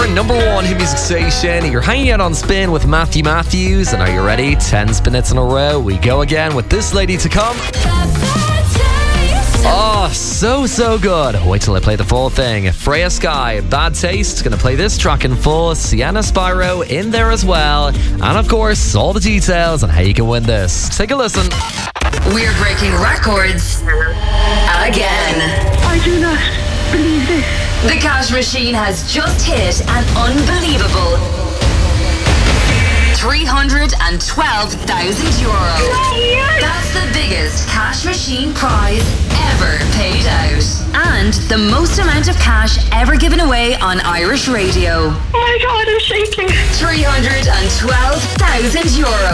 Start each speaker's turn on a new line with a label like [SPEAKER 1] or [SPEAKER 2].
[SPEAKER 1] your number one hit music station. You're hanging out on Spin with Matthew Matthews. And are you ready? 10 spin hits in a row. We go again with this lady to come. Oh, so good. Wait till I play the full thing. Freya Sky, Bad Taste. Gonna play this track in full. Sienna Spyro in there as well. And of course, all the details on how you can win this. Take a listen.
[SPEAKER 2] We're breaking records again.
[SPEAKER 3] I do not believe this.
[SPEAKER 2] The Cash Machine has just hit an unbelievable €312,000. That's the biggest Cash Machine prize ever paid out. And the most amount of cash ever given away on Irish radio.
[SPEAKER 3] Oh my God, I'm shaking.
[SPEAKER 2] €312,000.